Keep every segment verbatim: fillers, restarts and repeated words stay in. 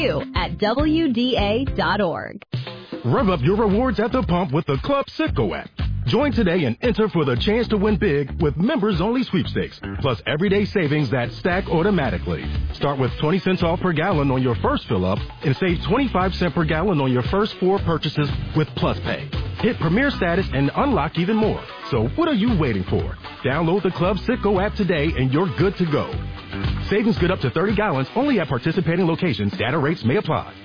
you at W D A dot org. Rev up your rewards at the pump with the Club Citgo app. Join today and enter for the chance to win big with members-only sweepstakes, plus everyday savings that stack automatically. Start with twenty cents off per gallon on your first fill-up and save twenty-five cents per gallon on your first four purchases with Plus Pay. Hit Premier status and unlock even more. So what are you waiting for? Download the Club Citgo app today and you're good to go. Savings good up to thirty gallons only at participating locations. Data rates may apply.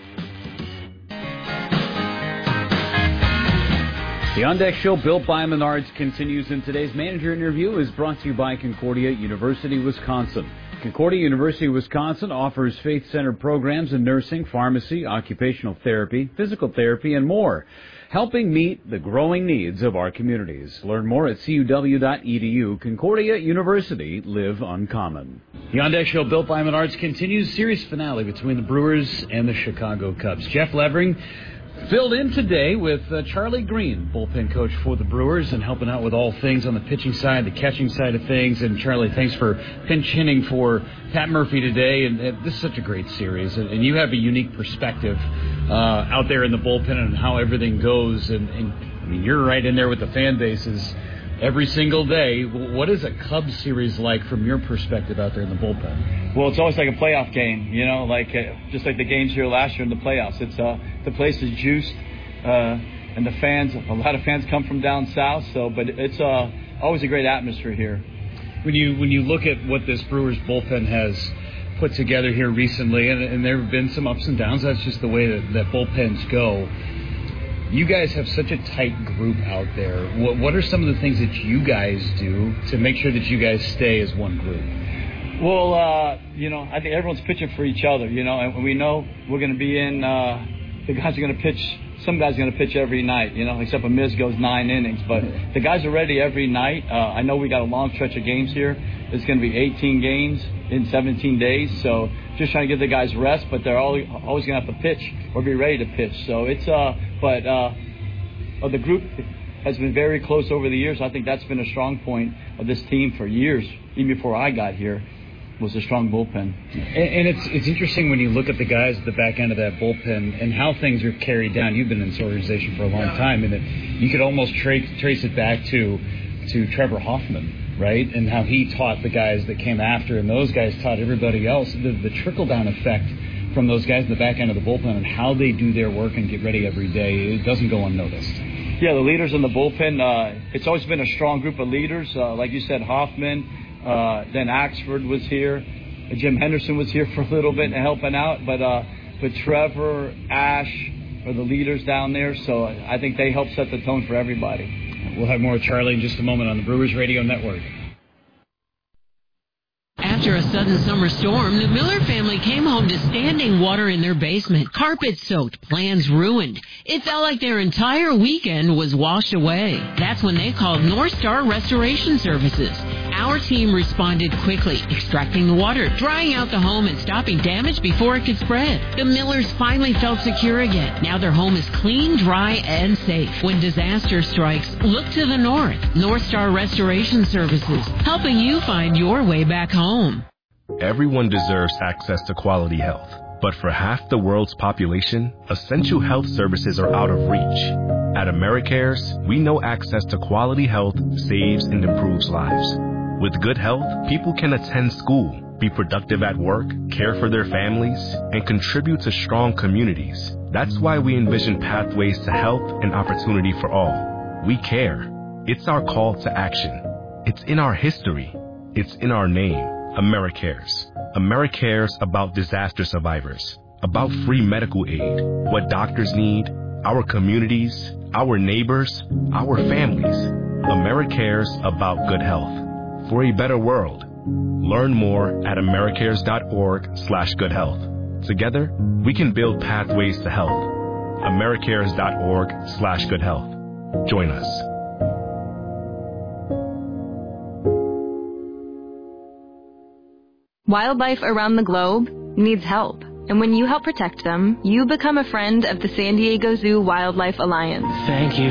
The On Deck Show, built by Menards, continues, and today's manager interview is brought to you by Concordia University, Wisconsin. Concordia University, Wisconsin offers faith-centered programs in nursing, pharmacy, occupational therapy, physical therapy, and more, helping meet the growing needs of our communities. Learn more at C U W dot E D U. Concordia University, live uncommon. The On Deck Show, built by Menards, continues. Series finale between the Brewers and the Chicago Cubs. Jeff Levering filled in today with uh, Charlie Green, bullpen coach for the Brewers, and helping out with all things on the pitching side, the catching side of things. And Charlie, thanks for pinch hitting for Pat Murphy today. And, and this is such a great series, and, and you have a unique perspective uh, out there in the bullpen and how everything goes. And, and I mean, you're right in there with the fan bases every single day. What is a Cubs series like from your perspective out there in the bullpen? Well, it's always like a playoff game, you know, like uh, just like the games here last year in the playoffs. It's uh, the place is juiced, uh, and the fans, a lot of fans come from down south. So, but it's uh, always a great atmosphere here. When you when you look at what this Brewers bullpen has put together here recently, and, and there have been some ups and downs. That's just the way that, that bullpens go. You guys have such a tight group out there. What, what are some of the things that you guys do to make sure that you guys stay as one group? Well, uh, you know, I think everyone's pitching for each other, you know, and we know we're going to be in, uh, the guys are going to pitch, some guys are going to pitch every night, you know, except for Miz goes nine innings. But the guys are ready every night. Uh, I know we got a long stretch of games here. There's going to be eighteen games in seventeen days, so just trying to give the guys rest, but they're all, always going to have to pitch or be ready to pitch. So it's, uh, but uh, uh, the group has been very close over the years. I think that's been a strong point of this team for years, even before I got here, was a strong bullpen. And, and it's it's interesting when you look at the guys at the back end of that bullpen and how things are carried down. You've been in this organization for a long time, and it, you could almost trace trace it back to to Trevor Hoffman, right? And how he taught the guys that came after, and those guys taught everybody else. The, the trickle-down effect from those guys in the back end of the bullpen and how they do their work and get ready every day, it doesn't go unnoticed. Yeah, the leaders in the bullpen, uh, it's always been a strong group of leaders. Uh, like you said, Hoffman, uh, then Axford was here. Jim Henderson was here for a little bit and helping out. But, uh, but Trevor, Ash are the leaders down there, so I think they help set the tone for everybody. We'll have more of Charlie in just a moment on the Brewers Radio Network. After a sudden summer storm, the Miller family came home to standing water in their basement, carpet soaked, plans ruined. It felt like their entire weekend was washed away. That's when they called North Star Restoration Services. Our team responded quickly, extracting the water, drying out the home, and stopping damage before it could spread. The Millers finally felt secure again. Now their home is clean, dry, and safe. When disaster strikes, look to the north. North Star Restoration Services, helping you find your way back home. Everyone deserves access to quality health. But for half the world's population, essential health services are out of reach. At AmeriCares, we know access to quality health saves and improves lives. With good health, people can attend school, be productive at work, care for their families, and contribute to strong communities. That's why we envision pathways to health and opportunity for all. We care. It's our call to action. It's in our history. It's in our name. AmeriCares. AmeriCares about disaster survivors, about free medical aid, what doctors need, our communities, our neighbors, our families. AmeriCares about good health. For a better world. Learn more at americares.org slash good health. Together, we can build pathways to health. americares.org slash good health. Join us. Wildlife around the globe needs help. And when you help protect them, you become a friend of the San Diego Zoo Wildlife Alliance. Thank you